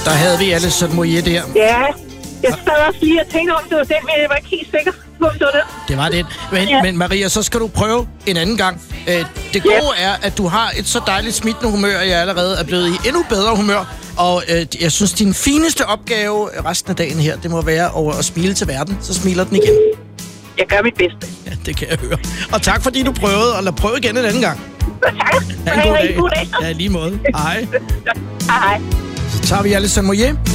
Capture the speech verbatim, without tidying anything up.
Der havde vi Alison Moyet der. Ja, jeg sad også lige og tænkte om, det var den, men jeg var ikke helt sikker på, om det var den. Det var det. Men, Ja. men Maria, så skal du prøve en anden gang. Øh, det gode er, at du har et så dejligt smittende humør, at jeg allerede er blevet i endnu bedre humør. Og øh, jeg synes, din fineste opgave resten af dagen her, det må være at smile til verden. Så smiler den igen. Jeg gør mit bedste. Ja, det kan jeg høre. Og tak, fordi du prøvede, og lad prøve igen en anden gang. Tak. Ha' en god dag. God dag. Ja, i lige måde. Hej. Hej. Så tager vi Alison Moyet.